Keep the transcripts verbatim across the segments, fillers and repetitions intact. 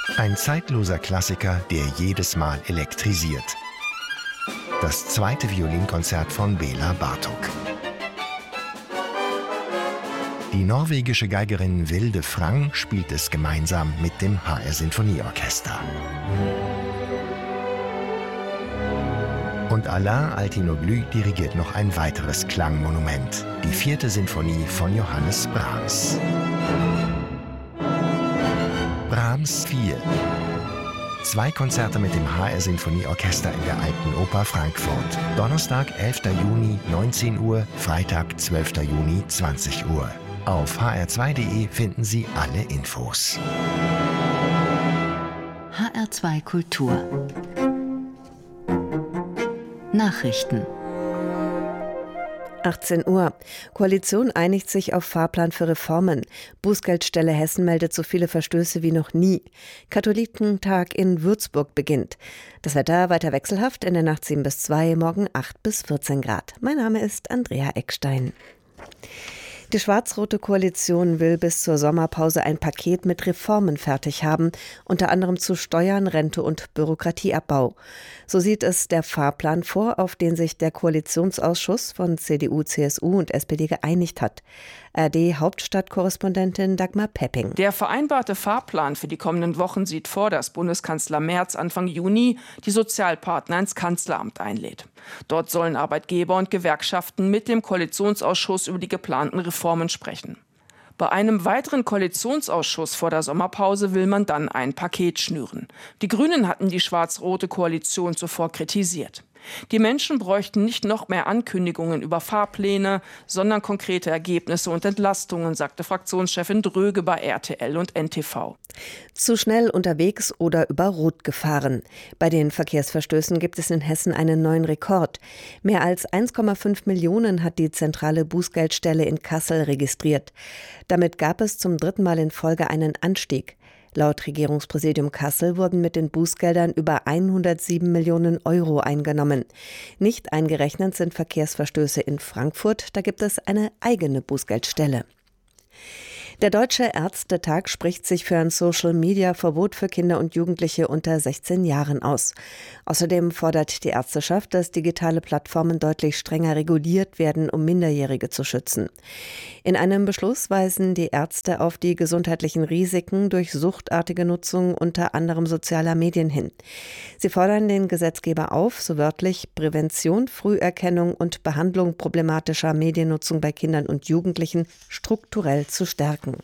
Ein zeitloser Klassiker, der jedes Mal elektrisiert. Das zweite Violinkonzert von Béla Bartók. Die norwegische Geigerin Vilde Frang spielt es gemeinsam mit dem H R-Sinfonieorchester. Und Alain Altinoglu dirigiert noch ein weiteres Klangmonument, die vierte Sinfonie von Johannes Brahms. Brahms vier. Zwei Konzerte mit dem H R-Sinfonieorchester in der Alten Oper Frankfurt. Donnerstag, elfter Juni, neunzehn Uhr, Freitag, zwölfter Juni, zwanzig Uhr. Auf h r zwei punkt de finden Sie alle Infos. H R zwei Kultur. Nachrichten. achtzehn Uhr. Koalition einigt sich auf Fahrplan für Reformen. Bußgeldstelle Hessen meldet so viele Verstöße wie noch nie. Katholikentag in Würzburg beginnt. Das Wetter weiter wechselhaft, in der Nacht sieben bis zwei, morgen acht bis vierzehn Grad. Mein Name ist Andrea Eckstein. Die schwarz-rote Koalition will bis zur Sommerpause ein Paket mit Reformen fertig haben, unter anderem zu Steuern, Rente und Bürokratieabbau. So sieht es der Fahrplan vor, auf den sich der Koalitionsausschuss von C D U, C S U und S P D geeinigt hat. R D-Hauptstadtkorrespondentin Dagmar Pepping. Der vereinbarte Fahrplan für die kommenden Wochen sieht vor, dass Bundeskanzler Merz Anfang Juni die Sozialpartner ins Kanzleramt einlädt. Dort sollen Arbeitgeber und Gewerkschaften mit dem Koalitionsausschuss über die geplanten Reformen sprechen. Bei einem weiteren Koalitionsausschuss vor der Sommerpause will man dann ein Paket schnüren. Die Grünen hatten die schwarz-rote Koalition zuvor kritisiert. Die Menschen bräuchten nicht noch mehr Ankündigungen über Fahrpläne, sondern konkrete Ergebnisse und Entlastungen, sagte Fraktionschefin Dröge bei R T L und N T V. Zu schnell unterwegs oder über Rot gefahren. Bei den Verkehrsverstößen gibt es in Hessen einen neuen Rekord. Mehr als eins Komma fünf Millionen hat die zentrale Bußgeldstelle in Kassel registriert. Damit gab es zum dritten Mal in Folge einen Anstieg. Laut Regierungspräsidium Kassel wurden mit den Bußgeldern über hundertsieben Millionen Euro eingenommen. Nicht eingerechnet sind Verkehrsverstöße in Frankfurt, da gibt es eine eigene Bußgeldstelle. Der Deutsche Ärztetag spricht sich für ein Social-Media-Verbot für Kinder und Jugendliche unter sechzehn Jahren aus. Außerdem fordert die Ärzteschaft, dass digitale Plattformen deutlich strenger reguliert werden, um Minderjährige zu schützen. In einem Beschluss weisen die Ärzte auf die gesundheitlichen Risiken durch suchtartige Nutzung unter anderem sozialer Medien hin. Sie fordern den Gesetzgeber auf, so wörtlich Prävention, Früherkennung und Behandlung problematischer Mediennutzung bei Kindern und Jugendlichen strukturell zu stärken.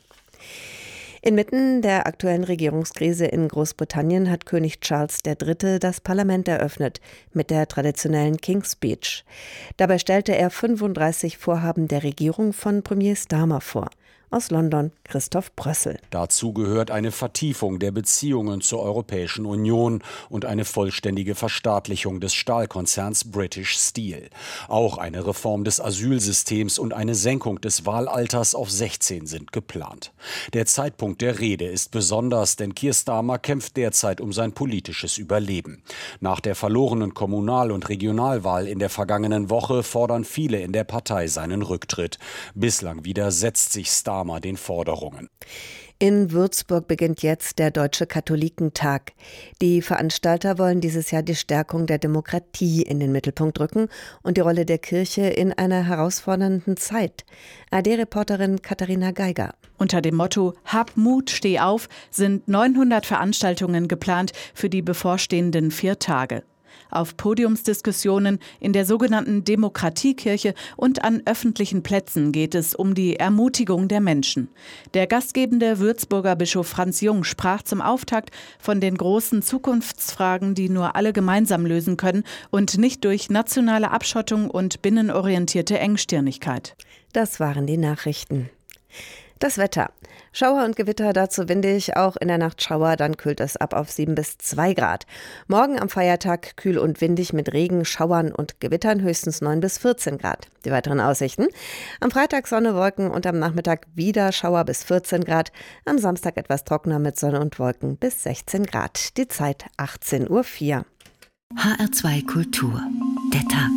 Inmitten der aktuellen Regierungskrise in Großbritannien hat König Charles der Dritte das Parlament eröffnet mit der traditionellen King's Speech. Dabei stellte er fünfunddreißig Vorhaben der Regierung von Premier Starmer vor. Aus London Christoph Brössel. Dazu gehört eine Vertiefung der Beziehungen zur Europäischen Union und eine vollständige Verstaatlichung des Stahlkonzerns British Steel. Auch eine Reform des Asylsystems und eine Senkung des Wahlalters auf sechzehn sind geplant. Der Zeitpunkt der Rede ist besonders, denn Keir Starmer kämpft derzeit um sein politisches Überleben. Nach der verlorenen Kommunal- und Regionalwahl in der vergangenen Woche fordern viele in der Partei seinen Rücktritt. Bislang widersetzt sich Starmer den Forderungen. In Würzburg beginnt jetzt der Deutsche Katholikentag. Die Veranstalter wollen dieses Jahr die Stärkung der Demokratie in den Mittelpunkt rücken und die Rolle der Kirche in einer herausfordernden Zeit. A R D-Reporterin Katharina Geiger. Unter dem Motto Hab Mut, steh auf sind neunhundert Veranstaltungen geplant für die bevorstehenden vier Tage. Auf Podiumsdiskussionen in der sogenannten Demokratiekirche und an öffentlichen Plätzen geht es um die Ermutigung der Menschen. Der gastgebende Würzburger Bischof Franz Jung sprach zum Auftakt von den großen Zukunftsfragen, die nur alle gemeinsam lösen können und nicht durch nationale Abschottung und binnenorientierte Engstirnigkeit. Das waren die Nachrichten. Das Wetter. Schauer und Gewitter, dazu windig, auch in der Nacht Schauer, dann kühlt es ab auf sieben bis zwei Grad. Morgen am Feiertag kühl und windig mit Regen, Schauern und Gewittern, höchstens neun bis vierzehn Grad. Die weiteren Aussichten: am Freitag Sonne, Wolken und am Nachmittag wieder Schauer bis vierzehn Grad. Am Samstag etwas trockener mit Sonne und Wolken bis sechzehn Grad. Die Zeit achtzehn Uhr vier. H R zwei Kultur. Der Tag.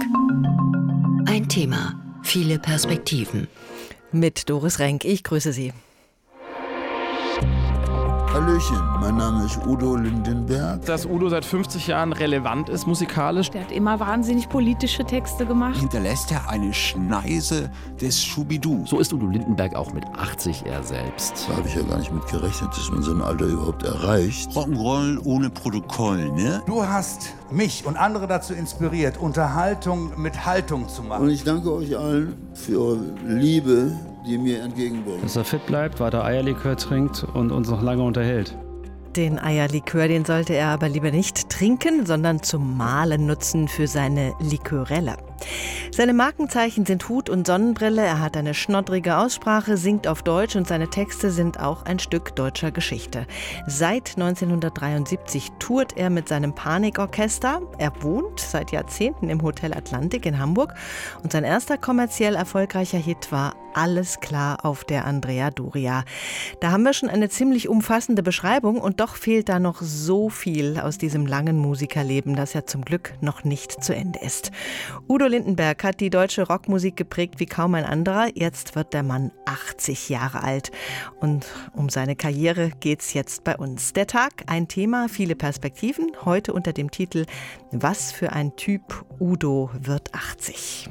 Ein Thema, viele Perspektiven. Mit Doris Renk, ich grüße Sie. Hallöchen, mein Name ist Udo Lindenberg. Dass Udo seit fünfzig Jahren relevant ist musikalisch. Der hat immer wahnsinnig politische Texte gemacht. Hinterlässt er eine Schneise des Schubidu. So ist Udo Lindenberg auch mit achtzig er selbst. Da habe ich ja gar nicht mit gerechnet, dass man so ein Alter überhaupt erreicht. Rock'n'Roll ohne Protokoll, ne? Du hast mich und andere dazu inspiriert, Unterhaltung mit Haltung zu machen. Und ich danke euch allen für eure Liebe, die mir entgegenbringt. Dass er fit bleibt, weiter Eierlikör trinkt und uns noch lange unterhält. Den Eierlikör, den sollte er aber lieber nicht trinken, sondern zum Mahlen nutzen für seine Likörelle. Seine Markenzeichen sind Hut und Sonnenbrille, er hat eine schnoddrige Aussprache, singt auf Deutsch und seine Texte sind auch ein Stück deutscher Geschichte. Seit neunzehnhundertdreiundsiebzig tourt er mit seinem Panikorchester. Er wohnt seit Jahrzehnten im Hotel Atlantik in Hamburg und sein erster kommerziell erfolgreicher Hit war Alles klar auf der Andrea Doria. Da haben wir schon eine ziemlich umfassende Beschreibung und doch fehlt da noch so viel aus diesem langen Musikerleben, das ja zum Glück noch nicht zu Ende ist. Udo Lindenberg hat die deutsche Rockmusik geprägt wie kaum ein anderer. Jetzt wird der Mann achtzig Jahre alt. Und um seine Karriere geht's jetzt bei uns. Der Tag, ein Thema, viele Perspektiven. Heute unter dem Titel Was für ein Typ, Udo wird achtzig.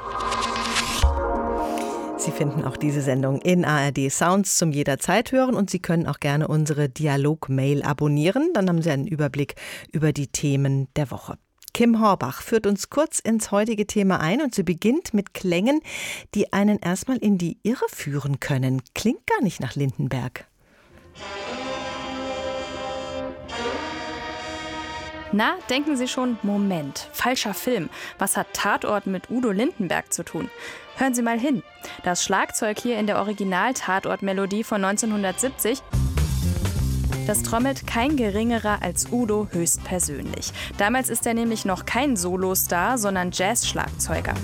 Sie finden auch diese Sendung in A R D Sounds zum jederzeit hören und Sie können auch gerne unsere Dialog-Mail abonnieren. Dann haben Sie einen Überblick über die Themen der Woche. Kim Horbach führt uns kurz ins heutige Thema ein und sie beginnt mit Klängen, die einen erstmal in die Irre führen können. Klingt gar nicht nach Lindenberg. Na, denken Sie schon, Moment, falscher Film. Was hat Tatort mit Udo Lindenberg zu tun? Hören Sie mal hin. Das Schlagzeug hier in der Original-Tatort-Melodie von neunzehnhundertsiebzig, das trommelt kein geringerer als Udo höchstpersönlich. Damals ist er nämlich noch kein Solostar, sondern Jazz-Schlagzeuger.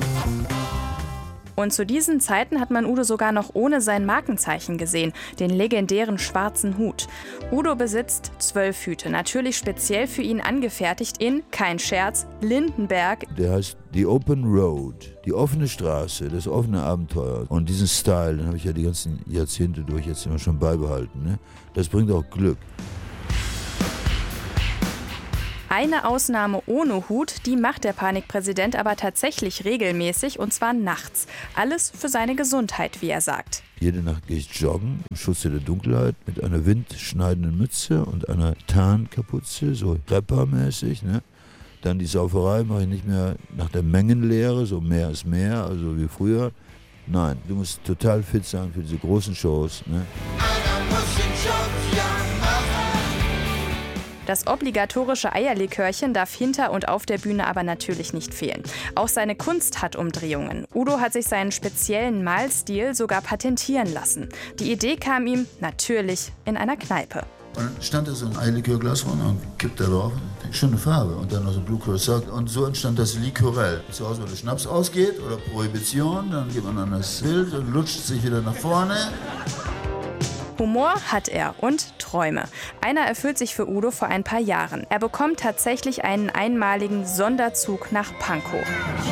Und zu diesen Zeiten hat man Udo sogar noch ohne sein Markenzeichen gesehen, den legendären schwarzen Hut. Udo besitzt zwölf Hüte, natürlich speziell für ihn angefertigt in, kein Scherz, Lindenberg. Der heißt The Open Road, die offene Straße, das offene Abenteuer. Und diesen Style, den habe ich ja die ganzen Jahrzehnte durch jetzt immer schon beibehalten. Ne? Das bringt auch Glück. Eine Ausnahme ohne Hut, die macht der Panikpräsident aber tatsächlich regelmäßig und zwar nachts. Alles für seine Gesundheit, wie er sagt. Jede Nacht gehe ich joggen, im Schutze der Dunkelheit, mit einer windschneidenden Mütze und einer Tarnkapuze, so rappermäßig. Ne? Dann die Sauferei mache ich nicht mehr nach der Mengenlehre, so mehr ist mehr, also wie früher. Nein, du musst total fit sein für diese großen Shows. Ne? Das obligatorische Eierlikörchen darf hinter und auf der Bühne aber natürlich nicht fehlen. Auch seine Kunst hat Umdrehungen. Udo hat sich seinen speziellen Malstil sogar patentieren lassen. Die Idee kam ihm natürlich in einer Kneipe. Und dann stand da so ein Eierlikörglas rum und kippt da drauf. Schöne Farbe. Und dann noch so Blue Curacao. Und so entstand das Likörell. Zu Hause, wenn der Schnaps ausgeht oder Prohibition, dann geht man an das Bild und lutscht sich wieder nach vorne. Humor hat er und Träume. Einer erfüllt sich für Udo vor ein paar Jahren. Er bekommt tatsächlich einen einmaligen Sonderzug nach Pankow.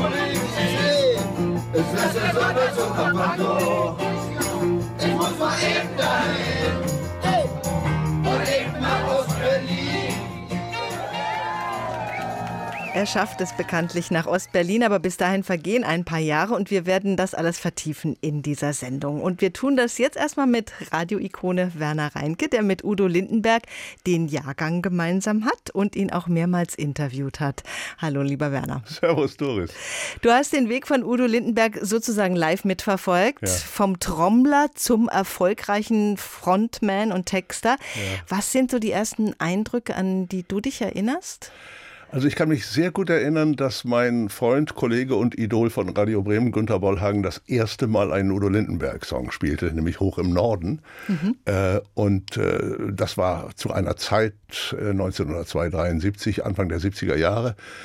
Ich muss mal eben dahin. Und eben nach Ostberlin. Er schafft es bekanntlich nach Ostberlin, aber bis dahin vergehen ein paar Jahre und wir werden das alles vertiefen in dieser Sendung. Und wir tun das jetzt erstmal mit Radioikone Werner Reinke, der mit Udo Lindenberg den Jahrgang gemeinsam hat und ihn auch mehrmals interviewt hat. Hallo, lieber Werner. Servus, Doris. Du hast den Weg von Udo Lindenberg sozusagen live mitverfolgt, ja. Vom Trommler zum erfolgreichen Frontman und Texter. Ja. Was sind so die ersten Eindrücke, an die du dich erinnerst? Also ich kann mich sehr gut erinnern, dass mein Freund, Kollege und Idol von Radio Bremen, Günter Bollhagen, das erste Mal einen Udo Lindenberg-Song spielte, nämlich Hoch im Norden. Mhm. Äh, und äh, das war zu einer Zeit äh, neunzehnhundertdreiundsiebzig, Anfang der siebziger Jahre.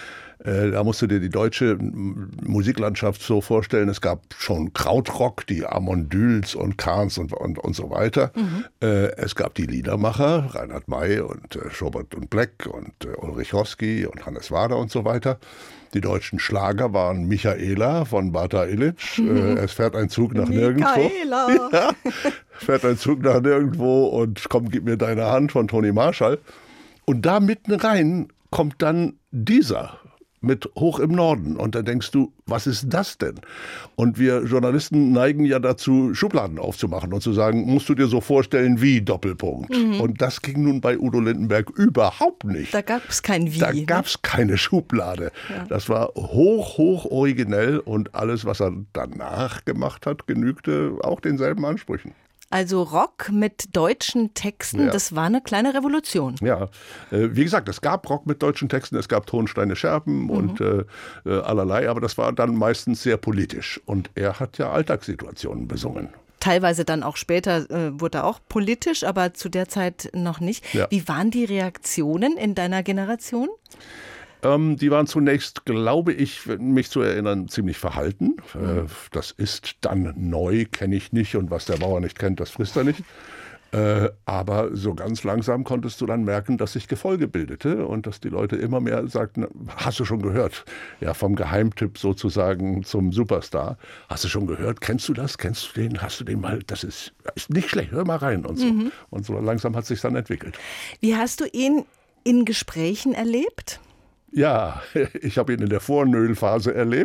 Äh, da musst du dir die deutsche Musiklandschaft so vorstellen, es gab schon Krautrock, die Amondyls und Kahns und, und, und so weiter. Mhm. Äh, es gab die Liedermacher, Reinhard May und äh, Schobert und Black und äh, Ulrich Hosky und Hannes Wader und so weiter. Die deutschen Schlager waren Michaela von Bata Illich. Mhm. Äh, es fährt ein Zug nach nirgendwo. Michaela! Ja, fährt ein Zug nach nirgendwo und komm, gib mir deine Hand von Toni Marshall. Und da mitten rein kommt dann dieser mit Hoch im Norden. Und da denkst du, was ist das denn? Und wir Journalisten neigen ja dazu, Schubladen aufzumachen und zu sagen, musst du dir so vorstellen wie Doppelpunkt. Mhm. Und das ging nun bei Udo Lindenberg überhaupt nicht. Da gab es kein Wie. Da gab es keine Schublade. Ja. Das war hoch, hoch originell und alles, was er danach gemacht hat, genügte auch denselben Ansprüchen. Also Rock mit deutschen Texten, ja. Das war eine kleine Revolution. Ja, äh, wie gesagt, es gab Rock mit deutschen Texten, es gab Tonsteine Scherben mhm. und äh, äh, allerlei, aber das war dann meistens sehr politisch. Und er hat ja Alltagssituationen besungen. Teilweise dann auch später äh, wurde er auch politisch, aber zu der Zeit noch nicht. Ja. Wie waren die Reaktionen in deiner Generation? Ähm, die waren zunächst, glaube ich, mich zu erinnern, ziemlich verhalten. Mhm. Äh, das ist dann neu, kenne ich nicht und was der Bauer nicht kennt, das frisst er nicht. Äh, aber so ganz langsam konntest du dann merken, dass sich Gefolge bildete und dass die Leute immer mehr sagten, hast du schon gehört? Ja, vom Geheimtipp sozusagen zum Superstar. Hast du schon gehört? Kennst du das? Kennst du den? Hast du den mal? Das ist, ist nicht schlecht, hör mal rein und so. Mhm. Und so langsam hat es sich dann entwickelt. Wie hast du ihn in Gesprächen erlebt? Ja, ich habe ihn in der Vornöl-Phase erlebt.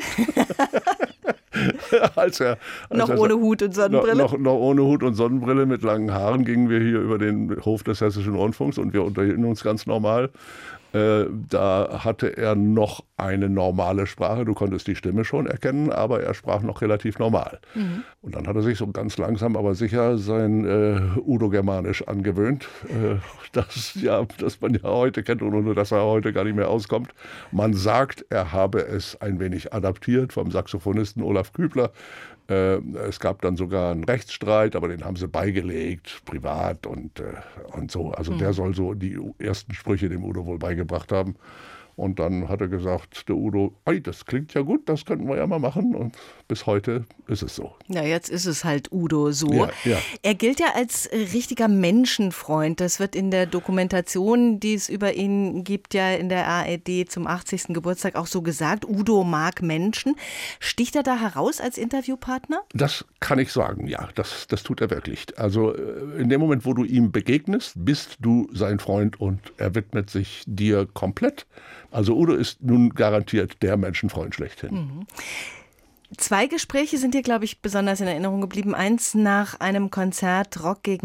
als er, als noch er, ohne Hut und Sonnenbrille? Noch, noch, noch ohne Hut und Sonnenbrille, mit langen Haaren gingen wir hier über den Hof des Hessischen Rundfunks und wir unterhielten uns ganz normal. Äh, da hatte er noch eine normale Sprache, du konntest die Stimme schon erkennen, aber er sprach noch relativ normal. Mhm. Und dann hat er sich so ganz langsam, aber sicher sein äh, Udo-Germanisch angewöhnt, äh, das, ja, das man ja heute kennt und ohne das er heute gar nicht mehr auskommt. Man sagt, er habe es ein wenig adaptiert vom Saxophonisten Olaf Kübler. Äh, es gab dann sogar einen Rechtsstreit, aber den haben sie beigelegt, privat und, äh, und so. Also mhm. der soll so die ersten Sprüche dem Udo wohl beigebracht haben. Und dann hat er gesagt, der Udo, hey, das klingt ja gut, das könnten wir ja mal machen. Und bis heute ist es so. Ja, jetzt ist es halt Udo so. Ja, ja. Er gilt ja als richtiger Menschenfreund. Das wird in der Dokumentation, die es über ihn gibt, ja in der A R D zum achtzigsten Geburtstag auch so gesagt. Udo mag Menschen. Sticht er da heraus als Interviewpartner? Das kann ich sagen, ja. Das, das tut er wirklich. Also in dem Moment, wo du ihm begegnest, bist du sein Freund und er widmet sich dir komplett. Also Udo ist nun garantiert der Menschenfreund schlechthin. Mhm. Zwei Gespräche sind dir, glaube ich, besonders in Erinnerung geblieben. Eins nach einem Konzert Rock gegen